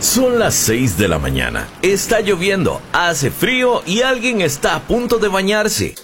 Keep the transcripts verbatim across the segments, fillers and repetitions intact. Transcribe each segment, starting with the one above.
Son las seis de la mañana. Está lloviendo, hace frío y alguien está a punto de bañarse.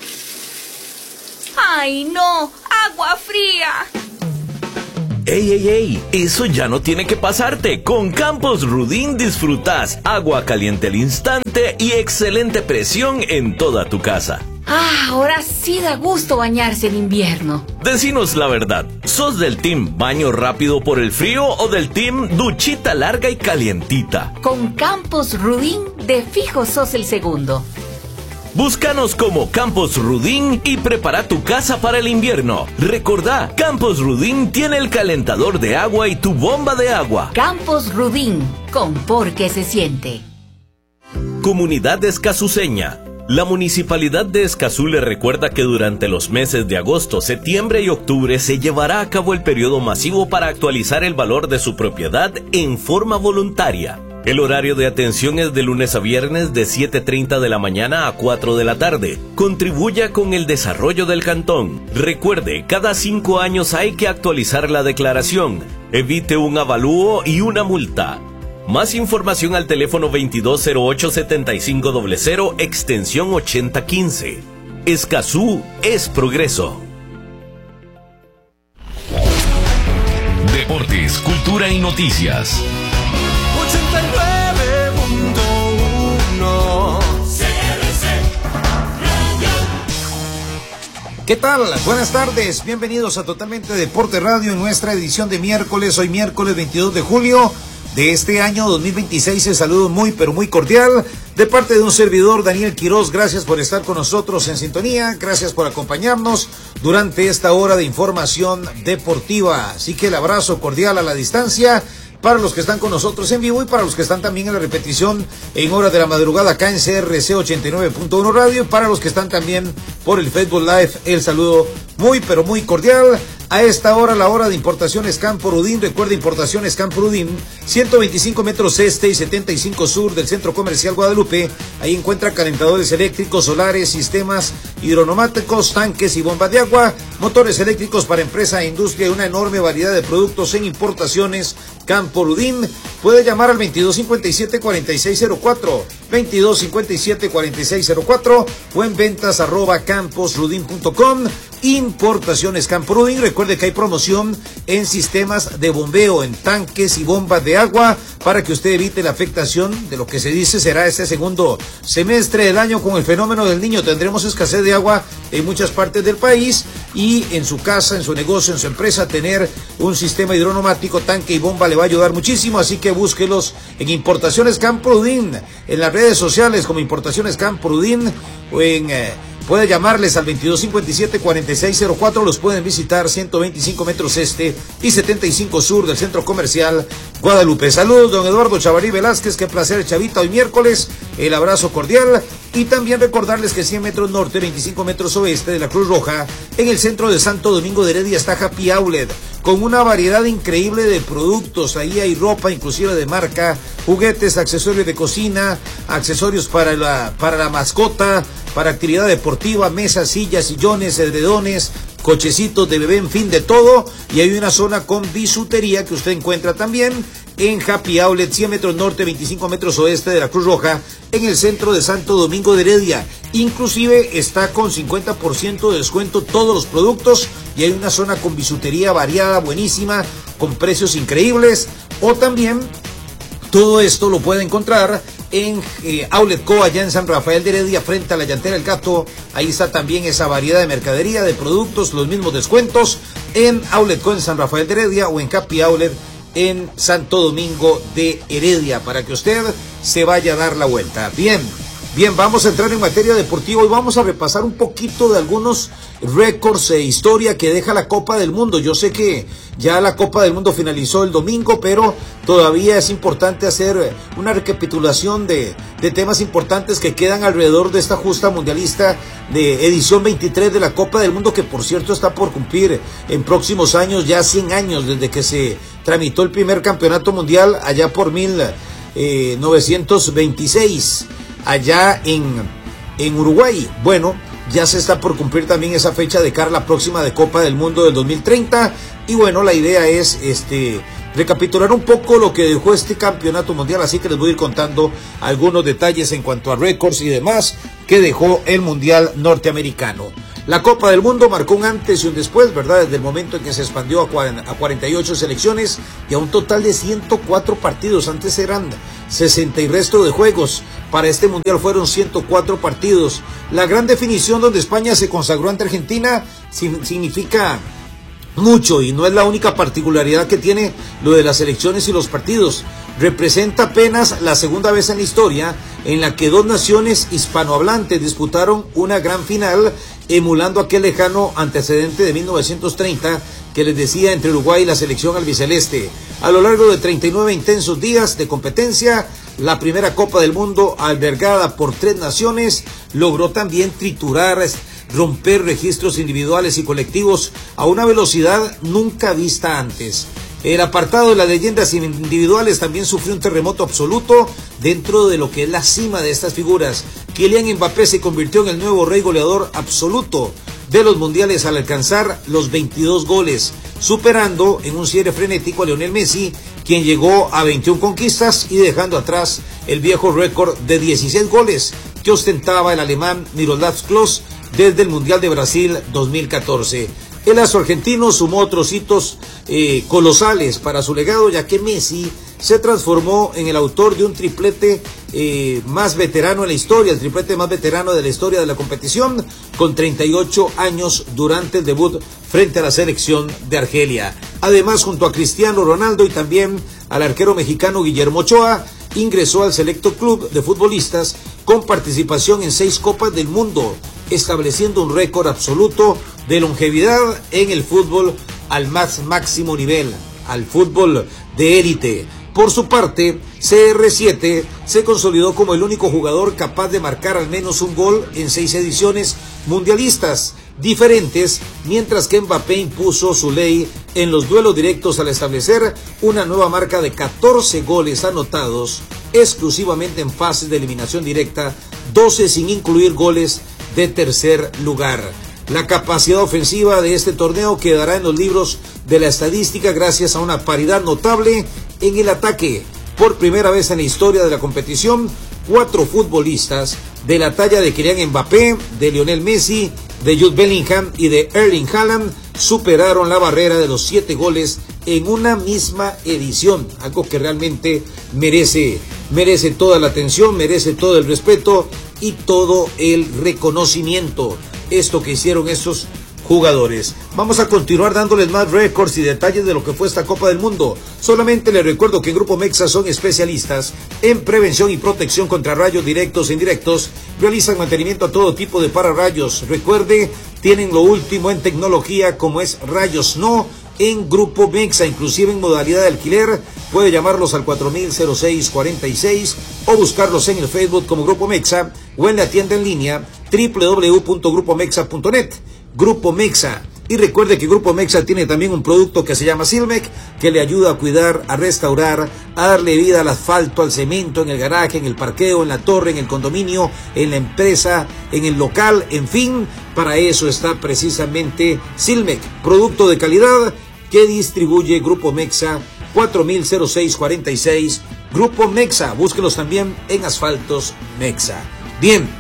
¡Ay, no! ¡Agua fría! ¡Ey, ey, ey! Eso ya no tiene que pasarte. Con Campos Rudin disfrutas agua caliente al instante y excelente presión en toda tu casa. Ah, ahora sí da gusto bañarse en invierno. Decinos la verdad, ¿sos del team baño rápido por el frío o del team duchita larga y calientita? Con Campos Rudin, de fijo sos el segundo. Búscanos como Campos Rudin y prepara tu casa para el invierno. Recordá, Campos Rudin tiene el calentador de agua y tu bomba de agua. Campos Rudin, con por qué se siente. Comunidad escazuceña. La Municipalidad de Escazú le recuerda que durante los meses de agosto, septiembre y octubre se llevará a cabo el periodo masivo para actualizar el valor de su propiedad en forma voluntaria. El horario de atención es de lunes a viernes de siete treinta de la mañana a cuatro de la tarde. Contribuya con el desarrollo del cantón. Recuerde, cada cinco años hay que actualizar la declaración. Evite un avalúo y una multa. Más información al teléfono veintidós cero ocho setenta y cinco cero cero, extensión ochenta quince. Escazú es progreso. Deportes, cultura y noticias. ochenta y nueve punto uno C R C Radio. ¿Qué tal? Buenas tardes, bienvenidos a Totalmente Deporte Radio en nuestra edición de miércoles, hoy miércoles veintidós de julio de este año dos mil veintiséis. El saludo muy pero muy cordial de parte de un servidor, Daniel Quiroz. Gracias por estar con nosotros en sintonía, gracias por acompañarnos durante esta hora de información deportiva. Así que el abrazo cordial a la distancia para los que están con nosotros en vivo y para los que están también en la repetición en horas de la madrugada acá en C R C ochenta y nueve punto uno Radio, y para los que están también por el Facebook Live, el saludo muy pero muy cordial. A esta hora, la hora de Importaciones Campo Rudin. Recuerda, Importaciones Campo Rudin, ciento veinticinco metros este y setenta y cinco sur del Centro Comercial Guadalupe. Ahí encuentra calentadores eléctricos, solares, sistemas hidronomáticos, tanques y bombas de agua, motores eléctricos para empresa e industria y una enorme variedad de productos en Importaciones Campo Rudin. Puede llamar al veintidós cincuenta y siete cuarenta y seis cero cuatro, veintidós cincuenta y siete cuarenta y seis cero cuatro o en ventas arroba camposrudin punto com. Importaciones Campo Rudin. Recuerde que hay promoción en sistemas de bombeo, en tanques y bombas de agua, para que usted evite la afectación de lo que se dice será este segundo semestre del año con el fenómeno del Niño. Tendremos escasez de agua en muchas partes del país, y en su casa, en su negocio, en su empresa, tener un sistema hidronomático, tanque y bomba le va a ayudar muchísimo. Así que búsquelos en Importaciones Campo Rudin, en las redes sociales como Importaciones Campo Rudin, o en... Eh, Puede llamarles al veintidós cincuenta y siete cuarenta y seis cero cuatro, los pueden visitar ciento veinticinco metros este y setenta y cinco sur del Centro Comercial Guadalupe. Saludos, don Eduardo Chavarí Velázquez, qué placer, chavita, hoy miércoles, el abrazo cordial. Y también recordarles que cien metros norte, veinticinco metros oeste de la Cruz Roja, en el centro de Santo Domingo de Heredia está Happy Outlet, con una variedad increíble de productos. Ahí hay ropa, inclusive de marca, juguetes, accesorios de cocina, accesorios para la, para la mascota, para actividad deportiva, mesas, sillas, sillones, edredones, cochecitos de bebé, en fin, de todo. Y hay una zona con bisutería que usted encuentra también en Happy Outlet, cien metros norte, veinticinco metros oeste de la Cruz Roja, en el centro de Santo Domingo de Heredia. Inclusive está con cincuenta por ciento de descuento todos los productos, y hay una zona con bisutería variada, buenísima, con precios increíbles. O también todo esto lo puede encontrar en eh, Outlet Co, allá en San Rafael de Heredia, frente a la Llantera El Gato. Ahí está también esa variedad de mercadería, de productos, los mismos descuentos en Outlet Co en San Rafael de Heredia, o en Happy Outlet en Santo Domingo de Heredia, para que usted se vaya a dar la vuelta. Bien, bien, vamos a entrar en materia deportiva y vamos a repasar un poquito de algunos récords e historia que deja la Copa del Mundo. Yo sé que ya la Copa del Mundo finalizó el domingo, pero todavía es importante hacer una recapitulación de, de temas importantes que quedan alrededor de esta justa mundialista de edición veintitrés de la Copa del Mundo, que por cierto está por cumplir en próximos años ya cien años desde que se tramitó el primer campeonato mundial allá por mil novecientos veintiséis, allá en, en Uruguay. Bueno, ya se está por cumplir también esa fecha de cara a la próxima de Copa del Mundo del dos mil treinta, y bueno, la idea es este recapitular un poco lo que dejó este campeonato mundial, así que les voy a ir contando algunos detalles en cuanto a récords y demás que dejó el mundial norteamericano. La Copa del Mundo marcó un antes y un después, ¿verdad? Desde el momento en que se expandió a cuarenta y ocho selecciones y a un total de ciento cuatro partidos. Antes eran sesenta y resto de juegos. Para este mundial fueron ciento cuatro partidos. La gran definición donde España se consagró ante Argentina significa mucho y no es la única particularidad que tiene lo de las elecciones y los partidos. Representa apenas la segunda vez en la historia en la que dos naciones hispanohablantes disputaron una gran final, emulando aquel lejano antecedente de mil novecientos treinta que les decía entre Uruguay y la selección albiceleste. A lo largo de treinta y nueve intensos días de competencia, la primera Copa del Mundo, albergada por tres naciones, logró también triturar, romper registros individuales y colectivos a una velocidad nunca vista antes. El apartado de las leyendas individuales también sufrió un terremoto absoluto dentro de lo que es la cima de estas figuras. Kylian Mbappé se convirtió en el nuevo rey goleador absoluto de los mundiales al alcanzar los veintidós goles, superando en un cierre frenético a Lionel Messi, quien llegó a veintiuna conquistas y dejando atrás el viejo récord de dieciséis goles que ostentaba el alemán Miroslav Klose desde el Mundial de Brasil dos mil catorce. El astro argentino sumó otros hitos eh, colosales para su legado, ya que Messi se transformó en el autor de un triplete eh, más veterano en la historia, el triplete más veterano de la historia de la competición, con treinta y ocho años durante el debut frente a la selección de Argelia. Además, junto a Cristiano Ronaldo y también al arquero mexicano Guillermo Ochoa, ingresó al selecto club de futbolistas con participación en seis Copas del Mundo, estableciendo un récord absoluto de longevidad en el fútbol al más máximo nivel, al fútbol de élite. Por su parte, C R siete se consolidó como el único jugador capaz de marcar al menos un gol en seis ediciones mundialistas diferentes, mientras que Mbappé impuso su ley en los duelos directos al establecer una nueva marca de catorce goles anotados exclusivamente en fases de eliminación directa, doce sin incluir goles de tercer lugar. La capacidad ofensiva de este torneo quedará en los libros de la estadística gracias a una paridad notable en el ataque. Por primera vez en la historia de la competición, cuatro futbolistas de la talla de Kylian Mbappé, de Lionel Messi, de Jude Bellingham y de Erling Haaland superaron la barrera de los siete goles en una misma edición, algo que realmente merece, merece toda la atención, merece todo el respeto y todo el reconocimiento. Esto que hicieron estos jugadores. Vamos a continuar dándoles más récords y detalles de lo que fue esta Copa del Mundo. Solamente les recuerdo que en Grupo Mexa son especialistas en prevención y protección contra rayos directos e indirectos. Realizan mantenimiento a todo tipo de pararrayos. Recuerde, tienen lo último en tecnología como es Rayos No en Grupo Mexa, inclusive en modalidad de alquiler. Puede llamarlos al cuatro mil seis cuarenta y seis o buscarlos en el Facebook como Grupo Mexa o en la tienda en línea doble u doble u doble u punto grupo mexa punto net. Grupo Mexa. Y recuerde que Grupo Mexa tiene también un producto que se llama Silmec, que le ayuda a cuidar, a restaurar, a darle vida al asfalto, al cemento, en el garaje, en el parqueo, en la torre, en el condominio, en la empresa, en el local, en fin, para eso está precisamente Silmec, producto de calidad que distribuye Grupo Mexa, cuatro mil seis cuarenta y seis, Grupo Mexa. Búsquelos también en Asfaltos Mexa. Bien,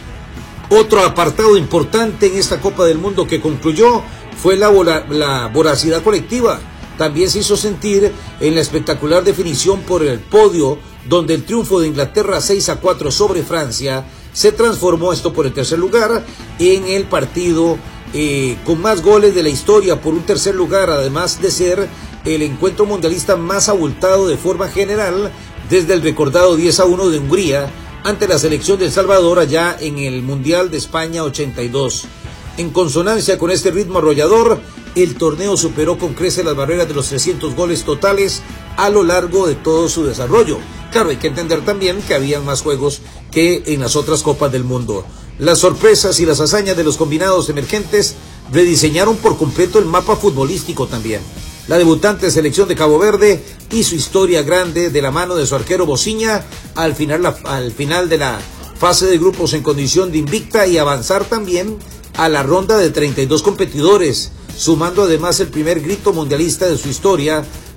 otro apartado importante en esta Copa del Mundo que concluyó fue la, la voracidad colectiva. También se hizo sentir en la espectacular definición por el podio, donde el triunfo de Inglaterra seis a cuatro sobre Francia se transformó, esto por el tercer lugar, en el partido eh, con más goles de la historia por un tercer lugar, además de ser el encuentro mundialista más abultado de forma general desde el recordado diez a uno de Hungría ante la selección de El Salvador allá en el Mundial de España ochenta y dos. En consonancia con este ritmo arrollador, el torneo superó con creces las barreras de los trescientos goles totales a lo largo de todo su desarrollo. Claro, hay que entender también que habían más juegos que en las otras Copas del Mundo. Las sorpresas y las hazañas de los combinados emergentes rediseñaron por completo el mapa futbolístico también. La debutante selección de Cabo Verde hizo historia grande de la mano de su arquero Bociña al final, la, al final de la fase de grupos en condición de invicta y avanzar también a la ronda de treinta y dos competidores, sumando además el primer grito mundialista de su historia,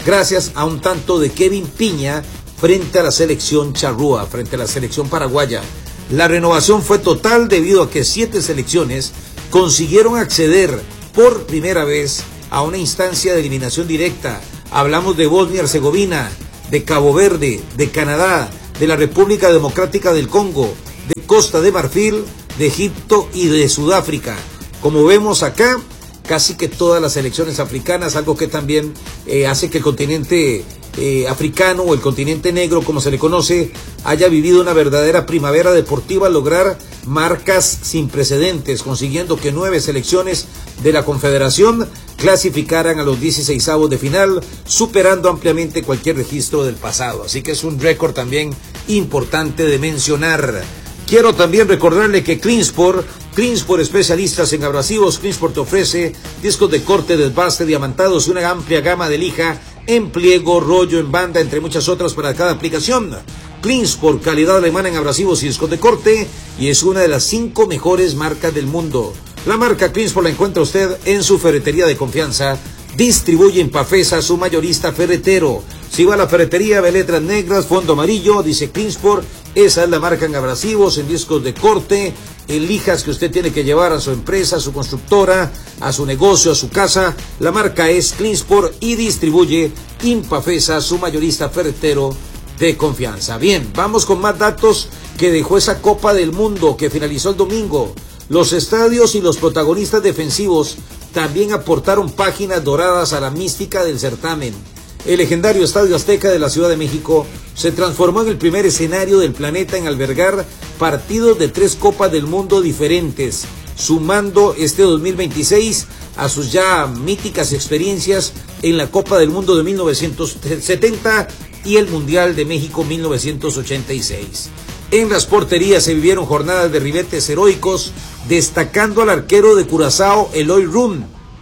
gracias a un tanto de Kevin Piña frente a la selección charrúa, frente a la selección paraguaya. La renovación fue total debido a que siete selecciones consiguieron acceder por primera vez a una instancia de eliminación directa. Hablamos de Bosnia y Herzegovina, de Cabo Verde, de Canadá, de la República Democrática del Congo, de Costa de Marfil, de Egipto y de Sudáfrica. Como vemos acá, casi que todas las selecciones africanas, algo que también eh, hace que el continente eh, africano o el continente negro, como se le conoce, haya vivido una verdadera primavera deportiva al lograr marcas sin precedentes, consiguiendo que nueve selecciones de la Confederación clasificaran a los dieciseisavos de final, superando ampliamente cualquier registro del pasado. Así que es un récord también importante de mencionar. Quiero también recordarle que Cleansport, Cleansport especialistas en abrasivos, Cleansport te ofrece discos de corte, desbaste, diamantados y una amplia gama de lija en pliego, rollo, en banda, entre muchas otras para cada aplicación. Cleansport, calidad alemana en abrasivos y discos de corte, y es una de las cinco mejores marcas del mundo. La marca Cleansport la encuentra usted en su ferretería de confianza. Distribuye en Pafesa, su mayorista ferretero. Si va a la ferretería, ve letras negras, fondo amarillo, dice Cleansport. Esa es la marca en abrasivos, en discos de corte, en lijas que usted tiene que llevar a su empresa, a su constructora, a su negocio, a su casa. La marca es Cleansport y distribuye Impafesa, su mayorista ferretero de confianza. Bien, vamos con más datos que dejó esa Copa del Mundo que finalizó el domingo. Los estadios y los protagonistas defensivos también aportaron páginas doradas a la mística del certamen. El legendario Estadio Azteca de la Ciudad de México se transformó en el primer escenario del planeta en albergar partidos de tres Copas del Mundo diferentes, sumando este dos mil veintiséis a sus ya míticas experiencias en la Copa del Mundo de mil novecientos setenta y el Mundial de México mil novecientos ochenta y seis. En las porterías se vivieron jornadas de ribetes heroicos, destacando al arquero de Curazao, Eloy Rum,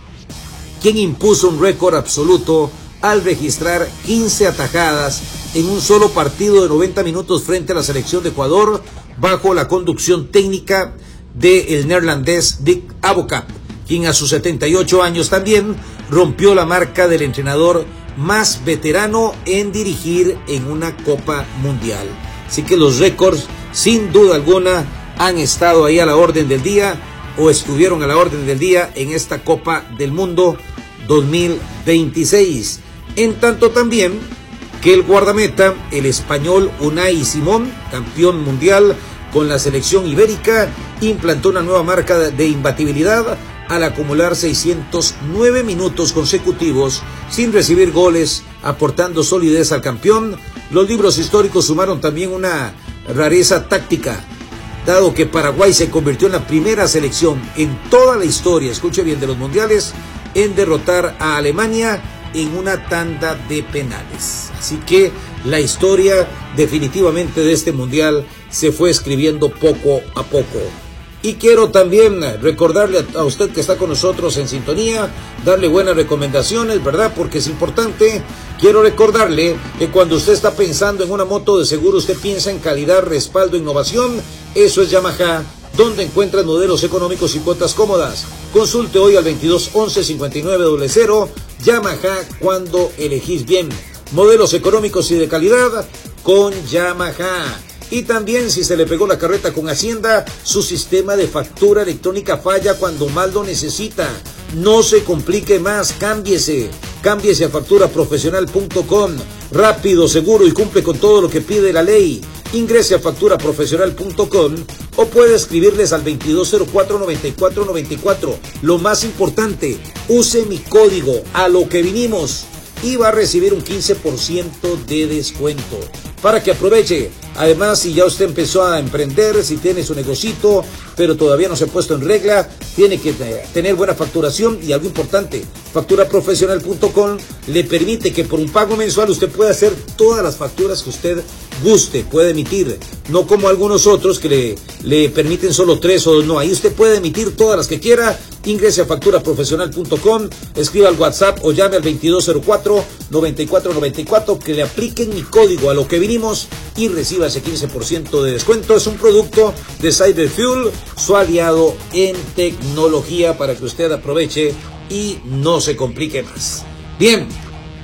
quien impuso un récord absoluto al registrar quince atajadas en un solo partido de noventa minutos frente a la selección de Ecuador, bajo la conducción técnica del neerlandés Dick Advocaat, quien a sus setenta y ocho años también rompió la marca del entrenador más veterano en dirigir en una Copa Mundial. Así que los récords, sin duda alguna, han estado ahí a la orden del día, o estuvieron a la orden del día en esta Copa del Mundo dos mil veintiséis. En tanto también que el guardameta, el español Unai Simón, campeón mundial con la selección ibérica, implantó una nueva marca de imbatibilidad al acumular seiscientos nueve minutos consecutivos sin recibir goles, aportando solidez al campeón. Los libros históricos sumaron también una rareza táctica, dado que Paraguay se convirtió en la primera selección en toda la historia, escuche bien, de los mundiales, en derrotar a Alemania en una tanda de penales. Así que la historia definitivamente de este mundial se fue escribiendo poco a poco. Y quiero también recordarle a usted que está con nosotros en sintonía, darle buenas recomendaciones, ¿verdad? Porque es importante. Quiero recordarle que cuando usted está pensando en una moto, de seguro usted piensa en calidad, respaldo, innovación. Eso es Yamaha, donde encuentras modelos económicos y cuotas cómodas. Consulte hoy al veintidós once cincuenta y nueve cero cero. Yamaha, cuando elegís bien. Modelos económicos y de calidad con Yamaha. Y también, si se le pegó la carreta con Hacienda, su sistema de factura electrónica falla cuando más lo necesita. No se complique más, cámbiese. Cámbiese a factura profesional punto com. Rápido, seguro y cumple con todo lo que pide la ley. Ingrese a factura profesional punto com o puede escribirles al veintidós cero cuatro noventa y cuatro noventa y cuatro. Lo más importante, use mi código a lo que vinimos y va a recibir un quince por ciento de descuento para que aproveche. Además, si ya usted empezó a emprender, si tiene su negocito, pero todavía no se ha puesto en regla, tiene que tener buena facturación. Y algo importante, factura profesional punto com le permite que por un pago mensual usted pueda hacer todas las facturas que usted guste, puede emitir, no como algunos otros que le, le permiten solo tres o dos. No, ahí usted puede emitir todas las que quiera. Ingrese a factura profesional punto com, escriba al WhatsApp o llame al veintidós cero cuatro noventa y cuatro noventa y cuatro, que le apliquen mi código a lo que vinimos y reciba ese quince por ciento de descuento. Es un producto de Cyberfuel, su aliado en tecnología, para que usted aproveche y no se complique más. Bien,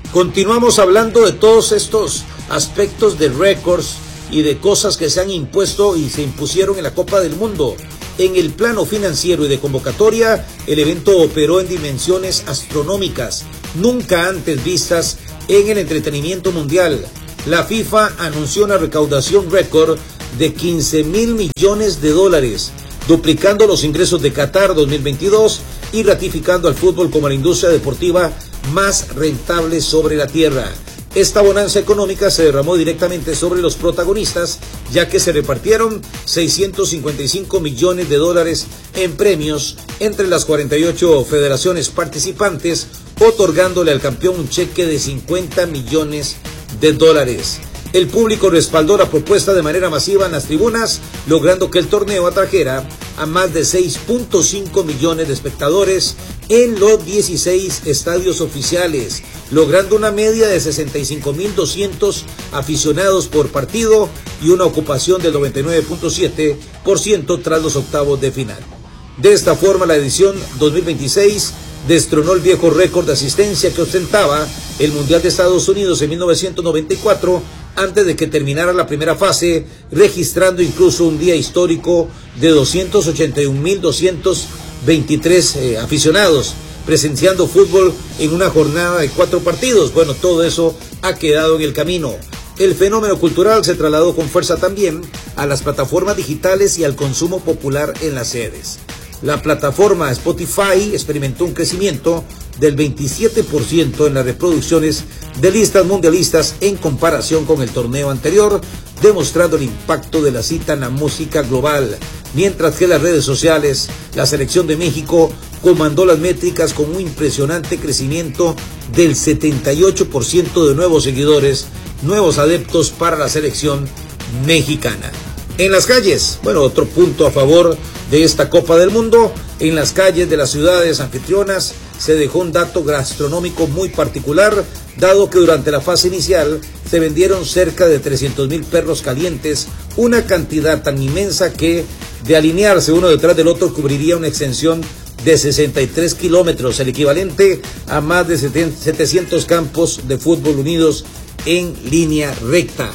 Continuamos hablando de todos estos aspectos de récords y de cosas que se han impuesto y se impusieron en la Copa del Mundo. En el plano financiero y de convocatoria, el evento operó en dimensiones astronómicas, nunca antes vistas en el entretenimiento mundial. La FIFA anunció una recaudación récord de quince mil millones de dólares, duplicando los ingresos de Qatar dos mil veintidós y ratificando al fútbol como la industria deportiva más rentable sobre la tierra. Esta bonanza económica se derramó directamente sobre los protagonistas, ya que se repartieron seiscientos cincuenta y cinco millones de dólares en premios entre las cuarenta y ocho federaciones participantes, otorgándole al campeón un cheque de cincuenta millones de dólares. El público respaldó la propuesta de manera masiva en las tribunas, logrando que el torneo atrajera a más de seis punto cinco millones de espectadores en los dieciséis estadios oficiales, logrando una media de sesenta y cinco mil doscientos aficionados por partido y una ocupación del noventa y nueve punto siete por ciento tras los octavos de final. De esta forma, la edición dos mil veintiséis destronó el viejo récord de asistencia que ostentaba el Mundial de Estados Unidos en mil novecientos noventa y cuatro, antes de que terminara la primera fase, registrando incluso un día histórico de doscientos ochenta y un mil doscientos veintitrés eh, aficionados presenciando fútbol en una jornada de cuatro partidos. Bueno, todo eso ha quedado en el camino. El fenómeno cultural se trasladó con fuerza también a las plataformas digitales y al consumo popular en las sedes. La plataforma Spotify experimentó un crecimiento del veintisiete por ciento en las reproducciones de listas mundialistas en comparación con el torneo anterior, demostrando el impacto de la cita en la música global, mientras que las redes sociales, la selección de México comandó las métricas con un impresionante crecimiento del setenta y ocho por ciento de nuevos seguidores, nuevos adeptos para la selección mexicana. En las calles, bueno, otro punto a favor de esta Copa del Mundo, en las calles de las ciudades anfitrionas se dejó un dato gastronómico muy particular, dado que durante la fase inicial se vendieron cerca de trescientos mil perros calientes, una cantidad tan inmensa que, de alinearse uno detrás del otro, cubriría una extensión de sesenta y tres kilómetros, el equivalente a más de setecientos campos de fútbol unidos en línea recta.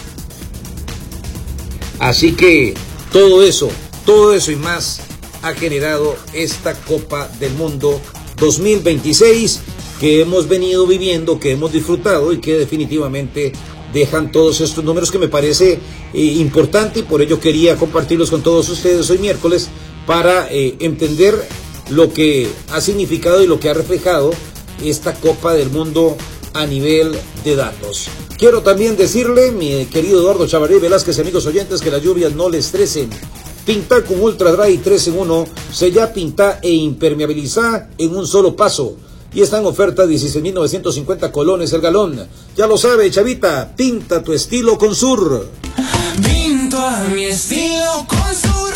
Así que todo eso, todo eso y más ha generado esta Copa del Mundo dos mil veintiséis que hemos venido viviendo, que hemos disfrutado y que definitivamente dejan todos estos números que me parece eh, importante, y por ello quería compartirlos con todos ustedes hoy miércoles para eh, entender lo que ha significado y lo que ha reflejado esta Copa del Mundo a nivel de datos. Quiero también decirle, mi querido Eduardo Chavarri Velázquez, amigos oyentes, que las lluvias no les estresen. Pintar con Ultra Dry tres en uno, sella, pinta e impermeabiliza en un solo paso. Y está en oferta dieciséis mil novecientos cincuenta colones el galón. Ya lo sabe, chavita, pinta tu estilo con Sur. Pinto a mi estilo con Sur.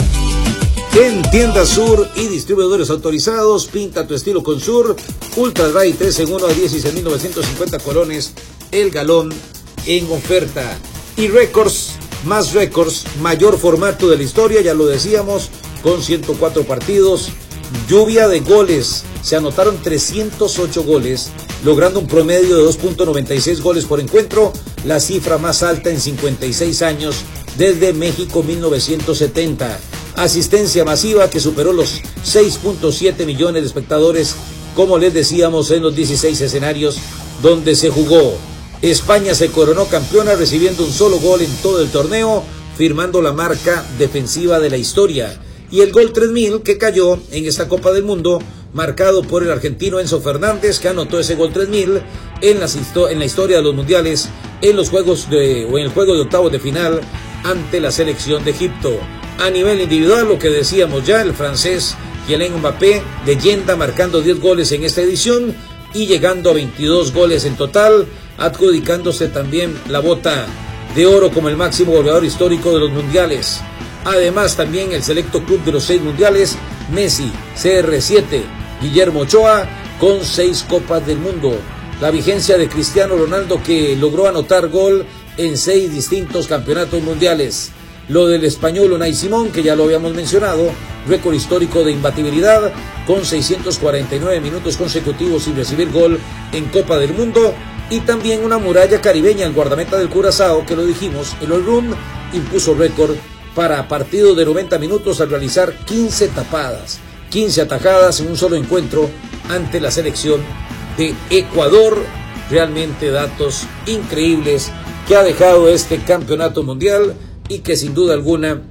En tiendas Sur y distribuidores autorizados, pinta tu estilo con Sur. Ultra Dry tres en uno a dieciséis mil novecientos cincuenta colones el galón en oferta. Y récords, más récords, mayor formato de la historia, ya lo decíamos, con ciento cuatro partidos, lluvia de goles, se anotaron trescientos ocho goles, logrando un promedio de dos punto noventa y seis goles por encuentro, la cifra más alta en cincuenta y seis años desde México mil novecientos setenta. Asistencia masiva que superó los seis punto siete millones de espectadores, como les decíamos, en los dieciséis escenarios donde se jugó. España se coronó campeona recibiendo un solo gol en todo el torneo, firmando la marca defensiva de la historia. Y el gol tres mil que cayó en esta Copa del Mundo, marcado por el argentino Enzo Fernández, que anotó ese gol tres mil en, las, en la historia de los mundiales, en los juegos de, o en el juego de octavos de final ante la selección de Egipto. A nivel individual, lo que decíamos ya, el francés Kylian Mbappé, leyenda, marcando diez goles en esta edición y llegando a veintidós goles en total, adjudicándose también la bota de oro como el máximo goleador histórico de los mundiales. Además, también el selecto club de los seis mundiales, Messi, C R siete, Guillermo Ochoa, con seis Copas del Mundo. La vigencia de Cristiano Ronaldo, que logró anotar gol en seis distintos campeonatos mundiales. Lo del español Unai Simón, que ya lo habíamos mencionado, récord histórico de imbatibilidad, con seiscientos cuarenta y nueve minutos consecutivos sin recibir gol en Copa del Mundo. Y también una muralla caribeña, el guardameta del Curazao, que lo dijimos, el All Room impuso récord para partidos de noventa minutos al realizar quince tapadas, quince atajadas en un solo encuentro ante la selección de Ecuador. Realmente datos increíbles que ha dejado este campeonato mundial y que sin duda alguna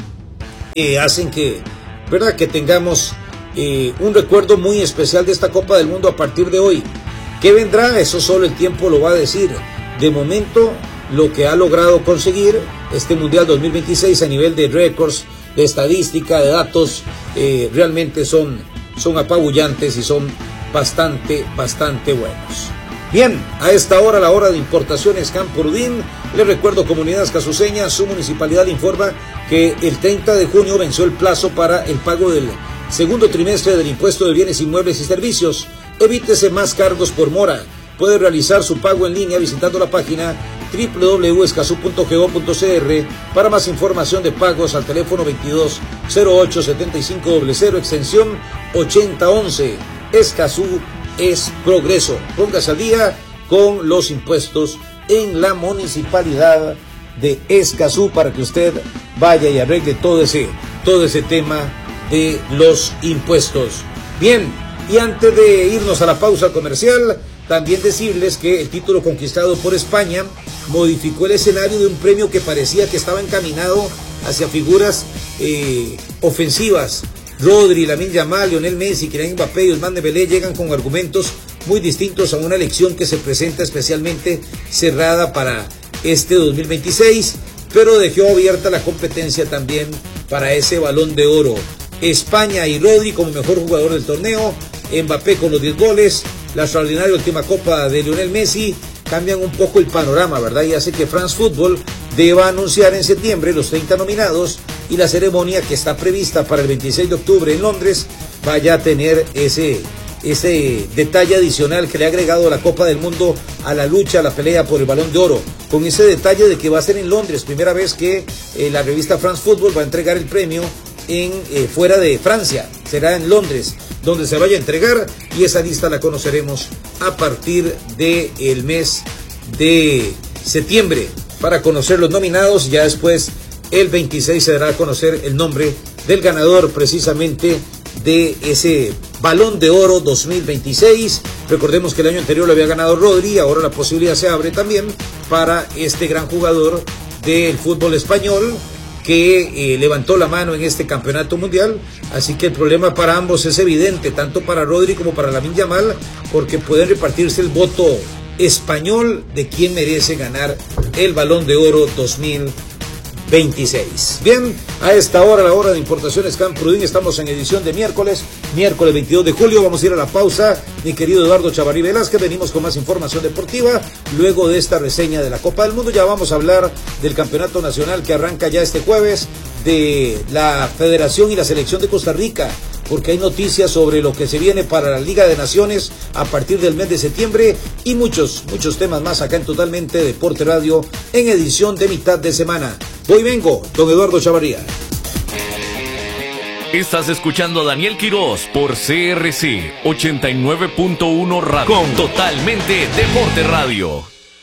eh, hacen que, ¿verdad?, que tengamos eh, un recuerdo muy especial de esta Copa del Mundo a partir de hoy. ¿Qué vendrá? Eso solo el tiempo lo va a decir. De momento, lo que ha logrado conseguir este Mundial dos mil veintiséis a nivel de récords, de estadística, de datos, eh, realmente son, son apabullantes y son bastante, bastante buenos. Bien, a esta hora, la hora de importaciones Campurudín. Les recuerdo, comunidad escasuseña, su municipalidad informa que el treinta de junio venció el plazo para el pago del segundo trimestre del impuesto de bienes inmuebles y servicios. Evítese más cargos por mora. Puede realizar su pago en línea visitando la página doble u doble u doble u punto escazú punto go punto c r. Para más información de pagos, al teléfono veintidós cero ocho setenta y cinco cero cero, extensión ochenta once. Escazú es progreso. Póngase al día con los impuestos en la municipalidad de Escazú para que usted vaya y arregle todo ese, todo ese tema de los impuestos. Bien, y antes de irnos a la pausa comercial, también decirles que el título conquistado por España modificó el escenario de un premio que parecía que estaba encaminado hacia figuras eh, ofensivas. Rodri, Lamine Yamal, Lionel Messi, Kylian Mbappé y Ousmane Dembélé llegan con argumentos muy distintos a una elección que se presenta especialmente cerrada para este dos mil veintiséis, pero dejó abierta la competencia también para ese Balón de Oro. España y Rodri como mejor jugador del torneo, Mbappé con los diez goles, la extraordinaria última copa de Lionel Messi cambian un poco el panorama, ¿verdad? Y hace que France Football deba anunciar en septiembre los treinta nominados y la ceremonia que está prevista para el veintiséis de octubre en Londres vaya a tener ese, ese detalle adicional que le ha agregado la Copa del Mundo a la lucha, a la pelea por el Balón de Oro, con ese detalle de que va a ser en Londres, primera vez que eh, la revista France Football va a entregar el premio en eh, fuera de Francia, será en Londres donde se vaya a entregar, y esa lista la conoceremos a partir del mes de septiembre para conocer los nominados. Ya después el veintiséis se dará a conocer el nombre del ganador precisamente de ese Balón de Oro dos mil veintiséis. Recordemos que el año anterior lo había ganado Rodri, ahora la posibilidad se abre también para este gran jugador del fútbol español que eh, levantó la mano en este campeonato mundial. Así que el problema para ambos es evidente, tanto para Rodri como para Lamine Yamal, porque pueden repartirse el voto español de quién merece ganar el Balón de Oro dos mil veintiséis. Bien, a esta hora, la hora de importaciones Campurudín, estamos en edición de miércoles, miércoles veintidós de julio. Vamos a ir a la pausa, mi querido Eduardo Chavarrí Velázquez. Venimos con más información deportiva. Luego de esta reseña de la Copa del Mundo, ya vamos a hablar del campeonato nacional que arranca ya este jueves, de la Federación y la Selección de Costa Rica, porque hay noticias sobre lo que se viene para la Liga de Naciones a partir del mes de septiembre, y muchos, muchos temas más acá en Totalmente Deporte Radio, en edición de mitad de semana. Voy vengo, don Eduardo Chavarría. Estás escuchando a Daniel Quirós por C R C ochenta y nueve punto uno Radio, con Totalmente Deporte Radio.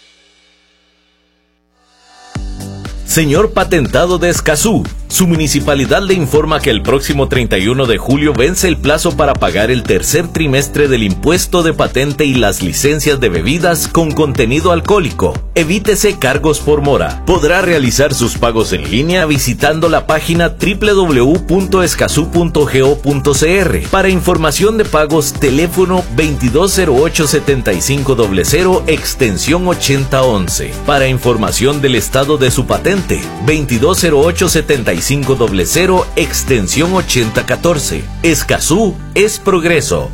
Señor Patentado de Escazú, su municipalidad le informa que el próximo treinta y uno de julio vence el plazo para pagar el tercer trimestre del impuesto de patente y las licencias de bebidas con contenido alcohólico. Evítese cargos por mora. Podrá realizar sus pagos en línea visitando la página doble u doble u doble u punto escazú punto go punto c r. Para información de pagos, teléfono veintidós cero ocho setenta y cinco cero cero, extensión ochenta once. Para información del estado de su patente, veintidós cero ocho setenta y cinco cero cero, extensión ochenta catorce. Escazú es progreso.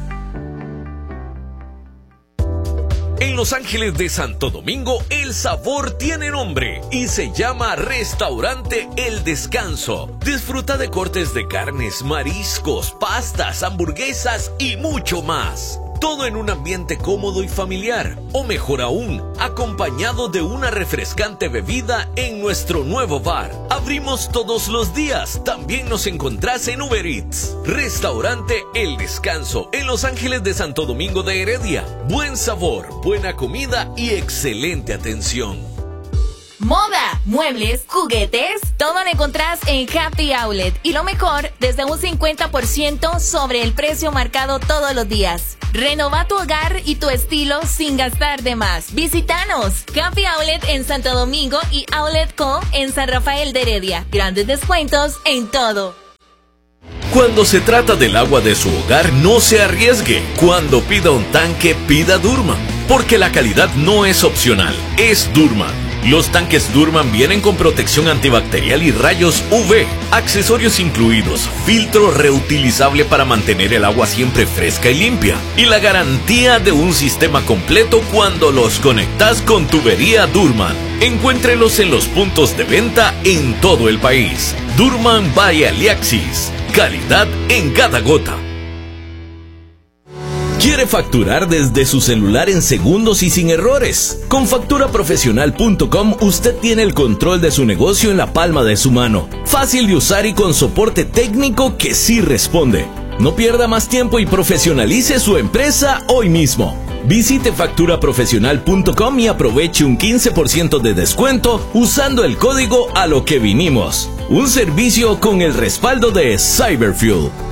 En Los Ángeles de Santo Domingo, el sabor tiene nombre y se llama Restaurante El Descanso. Disfruta de cortes de carnes, mariscos, pastas, hamburguesas y mucho más. Todo en un ambiente cómodo y familiar, o mejor aún, acompañado de una refrescante bebida en nuestro nuevo bar. Abrimos todos los días, también nos encontrás en Uber Eats. Restaurante El Descanso, en Los Ángeles de Santo Domingo de Heredia. Buen sabor, buena comida y excelente atención. Moda, muebles, juguetes, todo lo encontrás en Happy Outlet. Y lo mejor, desde un cincuenta por ciento sobre el precio marcado todos los días. Renova tu hogar y tu estilo sin gastar de más. Visítanos. Happy Outlet en Santo Domingo y Outlet Co en San Rafael de Heredia. Grandes descuentos en todo. Cuando se trata del agua de su hogar, no se arriesgue. Cuando pida un tanque, pida Durman. Porque la calidad no es opcional, es Durman. Los tanques Durman vienen con protección antibacterial y rayos U V, accesorios incluidos, filtro reutilizable para mantener el agua siempre fresca y limpia, y la garantía de un sistema completo cuando los conectas con tubería Durman. Encuéntrelos en los puntos de venta en todo el país. Durman by Aliaxis, calidad en cada gota. ¿Quiere facturar desde su celular en segundos y sin errores? Con factura profesional punto com usted tiene el control de su negocio en la palma de su mano. Fácil de usar y con soporte técnico que sí responde. No pierda más tiempo y profesionalice su empresa hoy mismo. Visite factura profesional punto com y aproveche un quince por ciento de descuento usando el código A lo que vinimos. Un servicio con el respaldo de Cyberfuel.